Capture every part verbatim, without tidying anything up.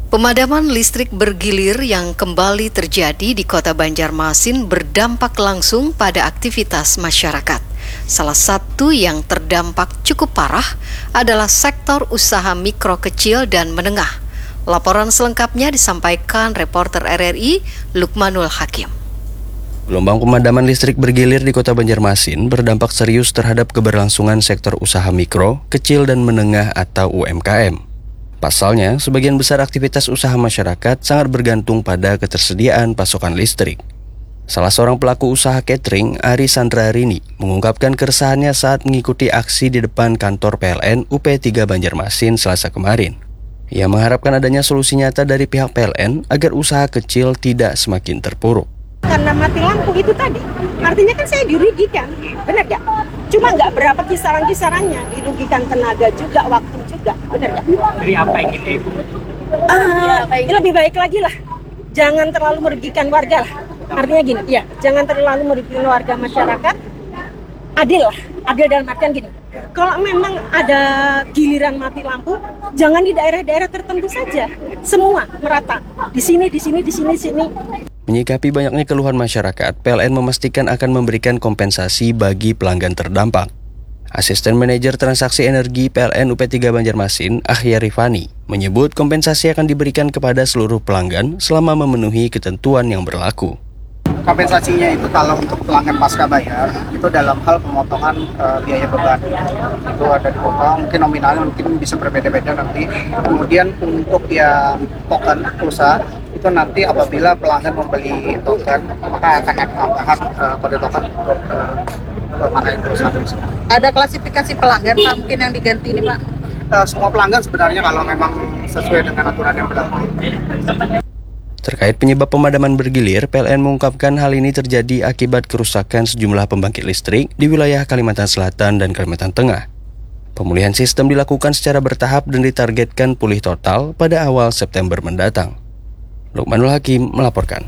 Pemadaman listrik bergilir yang kembali terjadi di Kota Banjarmasin berdampak langsung pada aktivitas masyarakat. Salah satu yang terdampak cukup parah adalah sektor usaha mikro kecil dan menengah. Laporan selengkapnya disampaikan reporter R R I Lukmanul Hakim. Gelombang pemadaman listrik bergilir di Kota Banjarmasin berdampak serius terhadap keberlangsungan sektor usaha mikro, kecil dan menengah atau U M K M. Pasalnya, sebagian besar aktivitas usaha masyarakat sangat bergantung pada ketersediaan pasokan listrik. Salah seorang pelaku usaha catering, Ari Sandrarini, mengungkapkan keresahannya saat mengikuti aksi di depan kantor P L N U P tiga Banjarmasin Selasa kemarin. Ia mengharapkan adanya solusi nyata dari pihak P L N agar usaha kecil tidak semakin terpuruk. Karena mati lampu itu tadi, artinya kan saya dirugikan, benar gak? Cuma nggak berapa kisaran-kisarannya, dirugikan tenaga juga, waktu juga, benar gak? Dari apa yang kita ibu? Uh, lebih baik lagi lah, jangan terlalu merugikan warga lah. Artinya gini, ya, jangan terlalu merugikan warga masyarakat, adil lah, adil dalam artian gini. Kalau memang ada giliran mati lampu, jangan di daerah-daerah tertentu saja, semua merata, di sini, di sini, di sini, di sini. Menyikapi banyaknya keluhan masyarakat, P L N memastikan akan memberikan kompensasi bagi pelanggan terdampak. Asisten Manajer Transaksi Energi P L N U P tiga Banjarmasin, Ahya Rifani, menyebut kompensasi akan diberikan kepada seluruh pelanggan selama memenuhi ketentuan yang berlaku. Kompensasinya itu kalau untuk pelanggan pasca bayar, itu dalam hal pemotongan uh, biaya beban. Itu ada dipotong, mungkin nominalnya mungkin bisa berbeda-beda nanti. Kemudian untuk yang token pulsa, itu nanti apabila pelanggan membeli token, maka akan ada tambahan uh, pada token untuk uh, mana yang pulsa. Ada klasifikasi pelanggan Pak, mungkin yang diganti ini Pak? Uh, semua pelanggan sebenarnya kalau memang sesuai dengan aturan yang berlaku. Terkait penyebab pemadaman bergilir, P L N mengungkapkan hal ini terjadi akibat kerusakan sejumlah pembangkit listrik di wilayah Kalimantan Selatan dan Kalimantan Tengah. Pemulihan sistem dilakukan secara bertahap dan ditargetkan pulih total pada awal September mendatang. Lukmanul Hakim melaporkan.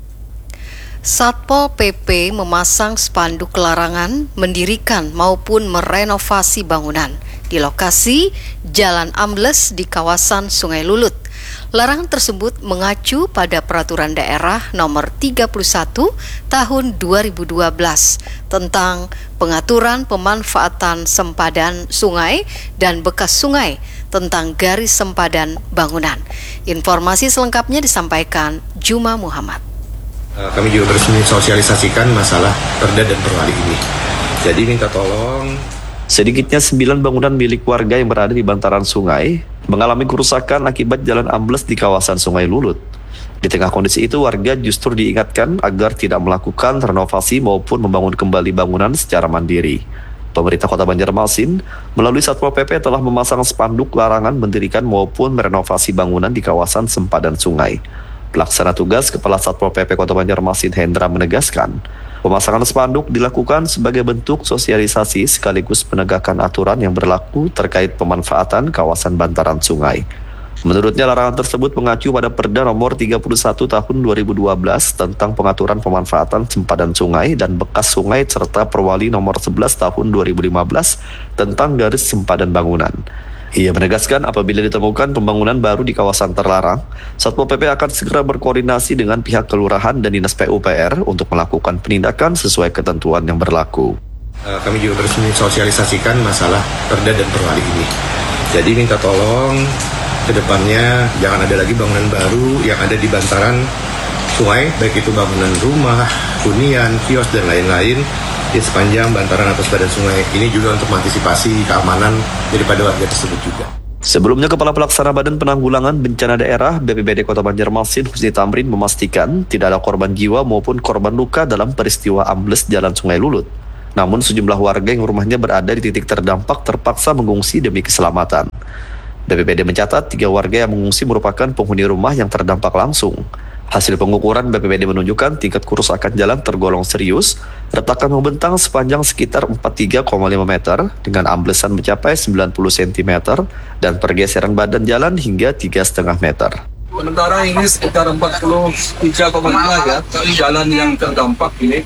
Satpol P P memasang spanduk larangan mendirikan maupun merenovasi bangunan di lokasi jalan ambles di kawasan Sungai Lulut. Larangan tersebut mengacu pada Peraturan Daerah Nomor tiga puluh satu Tahun dua ribu dua belas tentang pengaturan pemanfaatan sempadan sungai dan bekas sungai tentang garis sempadan bangunan. Informasi selengkapnya disampaikan Juma Muhammad. Kami juga terus mensosialisasikan masalah perda dan perwali ini. Jadi minta tolong. Sedikitnya sembilan bangunan milik warga yang berada di bantaran sungai mengalami kerusakan akibat jalan ambles di kawasan Sungai Lulut. Di tengah kondisi itu, warga justru diingatkan agar tidak melakukan renovasi maupun membangun kembali bangunan secara mandiri. Pemerintah Kota Banjarmasin melalui Satpol P P telah memasang spanduk larangan mendirikan maupun merenovasi bangunan di kawasan sempadan sungai. Pelaksana tugas Kepala Satpol P P Kota Banjarmasin Hendra menegaskan, pemasangan spanduk dilakukan sebagai bentuk sosialisasi sekaligus penegakan aturan yang berlaku terkait pemanfaatan kawasan bantaran sungai. Menurutnya, larangan tersebut mengacu pada Perda Nomor tiga puluh satu Tahun dua ribu dua belas tentang pengaturan pemanfaatan sempadan sungai dan bekas sungai serta Perwali Nomor sebelas Tahun dua ribu lima belas tentang garis sempadan bangunan. Ia menegaskan apabila ditemukan pembangunan baru di kawasan terlarang, Satpol P P akan segera berkoordinasi dengan pihak kelurahan dan Dinas P U P R untuk melakukan penindakan sesuai ketentuan yang berlaku. Kami juga terus mensosialisasikan masalah perda dan perwali ini. Jadi minta tolong ke depannya jangan ada lagi bangunan baru yang ada di bantaran sungai, baik itu bangunan rumah, hunian, kios, dan lain-lain di sepanjang bantaran atau sepadan sungai. Ini juga untuk mengantisipasi keamanan daripada warga tersebut juga. Sebelumnya, Kepala Pelaksana Badan Penanggulangan Bencana Daerah B P B D Kota Banjarmasin Husni Tamrin memastikan tidak ada korban jiwa maupun korban luka dalam peristiwa ambles jalan Sungai Lulut. Namun sejumlah warga yang rumahnya berada di titik terdampak terpaksa mengungsi demi keselamatan. B P B D mencatat tiga warga yang mengungsi merupakan penghuni rumah yang terdampak langsung. Hasil pengukuran B P B D menunjukkan tingkat kerusakan jalan tergolong serius, retakan membentang sepanjang sekitar empat puluh tiga koma lima meter dengan amblesan mencapai sembilan puluh sentimeter dan pergeseran badan jalan hingga tiga koma lima meter. Sementara ini sekitar empat puluh tiga koma lima ya, jalan yang terdampak ini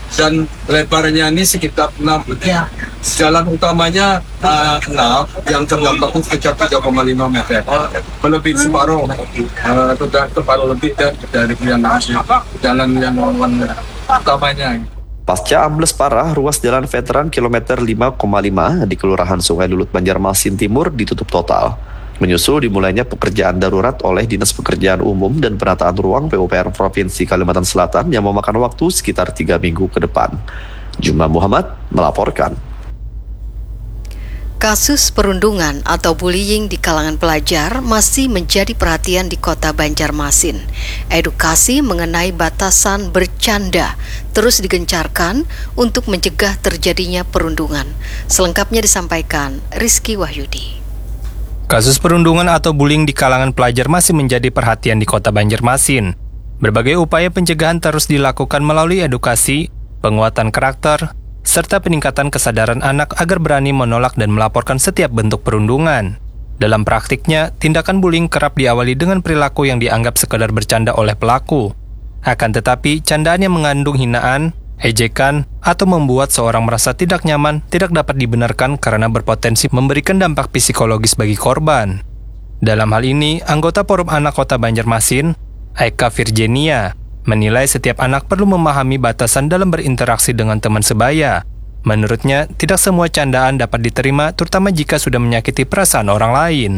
dan lebarnya ini sekitar enam meter. Jalan utamanya uh, enam, yang terdampak itu sekitar tiga koma lima meter, melebihi separuh, uh, sudah separuh lebih dari yang jalan yang utamanya. Pasca ambles parah, ruas jalan veteran kilometer lima koma lima di Kelurahan Sungai Lulut, Banjarmasin Timur ditutup total. Menyusul dimulainya pekerjaan darurat oleh Dinas Pekerjaan Umum dan Penataan Ruang P U P R Provinsi Kalimantan Selatan yang memakan waktu sekitar tiga minggu ke depan. Juma Muhammad melaporkan. Kasus perundungan atau bullying di kalangan pelajar masih menjadi perhatian di Kota Banjarmasin. Edukasi mengenai batasan bercanda terus digencarkan untuk mencegah terjadinya perundungan. Selengkapnya disampaikan Rizky Wahyudi. Kasus perundungan atau bullying di kalangan pelajar masih menjadi perhatian di Kota Banjarmasin. Berbagai upaya pencegahan terus dilakukan melalui edukasi, penguatan karakter, serta peningkatan kesadaran anak agar berani menolak dan melaporkan setiap bentuk perundungan. Dalam praktiknya, tindakan bullying kerap diawali dengan perilaku yang dianggap sekadar bercanda oleh pelaku. Akan tetapi, candaan yang mengandung hinaan, ejekan, atau membuat seorang merasa tidak nyaman tidak dapat dibenarkan karena berpotensi memberikan dampak psikologis bagi korban. Dalam hal ini, anggota Forum Anak Kota Banjarmasin, Eka Virginia, menilai setiap anak perlu memahami batasan dalam berinteraksi dengan teman sebaya. Menurutnya, tidak semua candaan dapat diterima, terutama jika sudah menyakiti perasaan orang lain.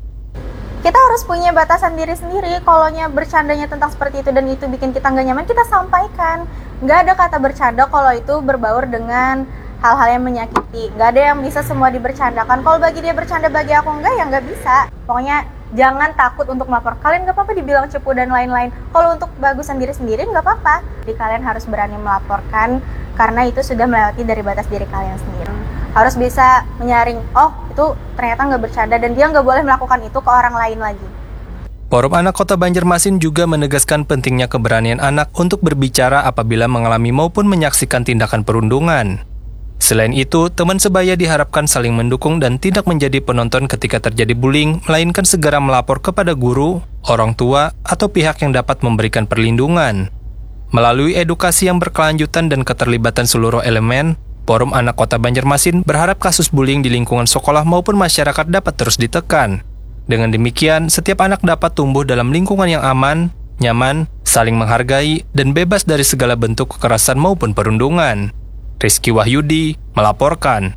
Kita harus punya batasan diri sendiri. Kalau bercandanya tentang seperti itu dan itu bikin kita nggak nyaman, kita sampaikan. Nggak ada kata bercanda kalau itu berbaur dengan hal-hal yang menyakiti. Nggak ada yang bisa semua dibercandakan. Kalau bagi dia bercanda, bagi aku enggak, ya nggak bisa. Pokoknya jangan takut untuk melapor. Kalian nggak apa-apa dibilang cepu dan lain-lain. Kalau untuk bagusan diri sendiri nggak apa-apa. Jadi kalian harus berani melaporkan karena itu sudah melewati dari batas diri kalian sendiri. Harus bisa menyaring, oh itu ternyata nggak bercanda dan dia nggak boleh melakukan itu ke orang lain lagi. Forum Anak Kota Banjarmasin juga menegaskan pentingnya keberanian anak untuk berbicara apabila mengalami maupun menyaksikan tindakan perundungan. Selain itu, teman sebaya diharapkan saling mendukung dan tidak menjadi penonton ketika terjadi bullying, melainkan segera melapor kepada guru, orang tua, atau pihak yang dapat memberikan perlindungan. Melalui edukasi yang berkelanjutan dan keterlibatan seluruh elemen, Forum Anak Kota Banjarmasin berharap kasus bullying di lingkungan sekolah maupun masyarakat dapat terus ditekan. Dengan demikian, setiap anak dapat tumbuh dalam lingkungan yang aman, nyaman, saling menghargai, dan bebas dari segala bentuk kekerasan maupun perundungan. Rizky Wahyudi melaporkan.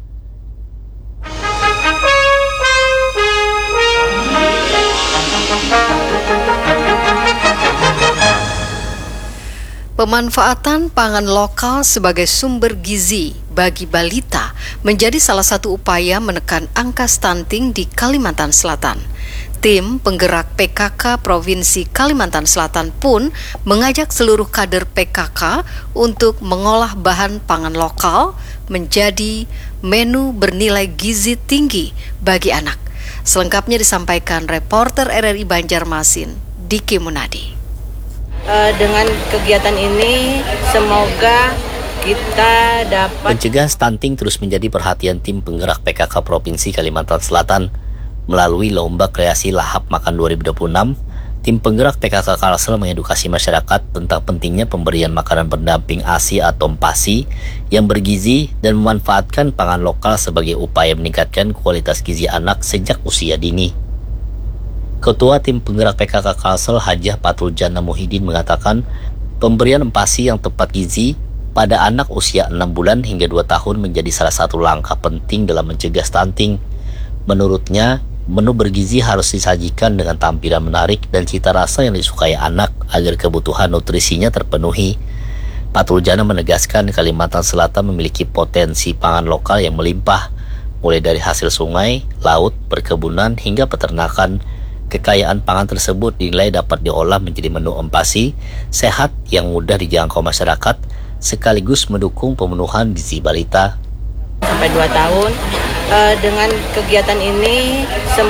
Pemanfaatan pangan lokal sebagai sumber gizi bagi balita menjadi salah satu upaya menekan angka stunting di Kalimantan Selatan. Tim penggerak P K K Provinsi Kalimantan Selatan pun mengajak seluruh kader P K K untuk mengolah bahan pangan lokal menjadi menu bernilai gizi tinggi bagi anak. Selengkapnya disampaikan reporter R R I Banjarmasin, Diki Munadi. Uh, dengan kegiatan ini semoga kita dapat mencegah stunting terus menjadi perhatian tim penggerak P K K Provinsi Kalimantan Selatan. Melalui Lomba Kreasi Lahap Makan dua ribu dua puluh enam, tim penggerak P K K Kalsel mengedukasi masyarakat tentang pentingnya pemberian makanan pendamping A S I atau M P A S I yang bergizi dan memanfaatkan pangan lokal sebagai upaya meningkatkan kualitas gizi anak sejak usia dini. Ketua tim penggerak P K K Kalsel Hajah Patul Jana Muhyiddin mengatakan pemberian M P A S I yang tepat gizi pada anak usia enam bulan hingga dua tahun menjadi salah satu langkah penting dalam mencegah stunting. Menurutnya, menu bergizi harus disajikan dengan tampilan menarik dan cita rasa yang disukai anak agar kebutuhan nutrisinya terpenuhi. Patul Jana menegaskan Kalimantan Selatan memiliki potensi pangan lokal yang melimpah, mulai dari hasil sungai, laut, perkebunan, hingga peternakan. Kekayaan pangan tersebut dinilai dapat diolah menjadi menu M P A S I sehat yang mudah dijangkau masyarakat, sekaligus mendukung pemenuhan gizi balita. Sampai dua tahun, uh, dengan kegiatan ini